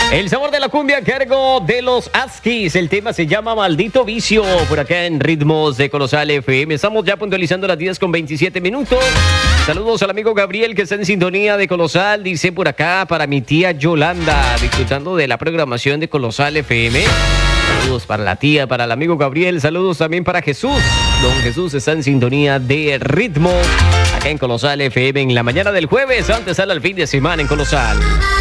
El sabor de la cumbia a cargo de los Askis. El tema se llama Maldito Vicio. Por acá en Ritmos de Colosal FM. Estamos ya puntualizando las 10:27. Saludos al amigo Gabriel que está en sintonía de Colosal. Dice por acá para mi tía Yolanda, disfrutando de la programación de Colosal FM. Saludos para la tía, para el amigo Gabriel. Saludos también para Jesús. Don Jesús está en sintonía de Ritmo acá en Colosal FM en la mañana del jueves. Antes sale el fin de semana en Colosal.